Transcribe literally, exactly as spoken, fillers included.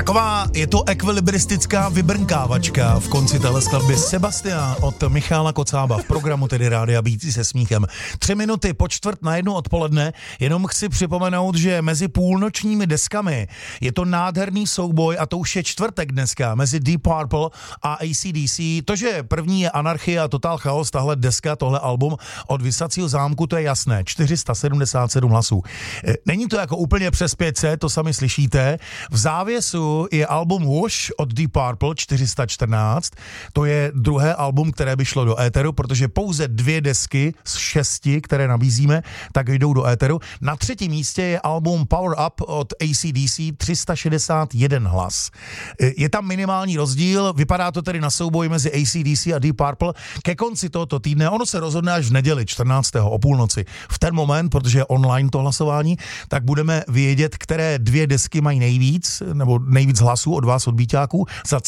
Taková je to ekvilibristická vybrnkávačka v konci téhle skladby Sebastian od Michala Kocába v programu tedy Rádia Bící se smíchem. Tři minuty po čtvrt na jednu odpoledne, jenom chci připomenout, že mezi půlnočními deskami je to nádherný souboj a to už je čtvrtek dneska mezi Deep Purple a A C D C. To, že první je Anarchie a Total Chaos, tahle deska, tohle album od Vysacího zámku, to je jasné, čtyři sta sedmdesát sedm hlasů. Není to jako úplně přes pět set, to sami slyšíte. V závěsu je album Whoosh od Deep Purple čtyři sta čtrnáct. To je druhé album, které by šlo do éteru, protože pouze dvě desky z šesti, které nabízíme, tak jdou do éteru. Na třetím místě je album Power Up od A C D C tři sta šedesát jeden hlas. Je tam minimální rozdíl, vypadá to tedy na souboj mezi A C D C a Deep Purple. Ke konci tohoto týdne, ono se rozhodne až v neděli čtrnáctého o půlnoci. V ten moment, protože je online to hlasování, tak budeme vědět, které dvě desky mají nejvíc, nebo nejvíc hlasů od vás, od Bíťáků. Za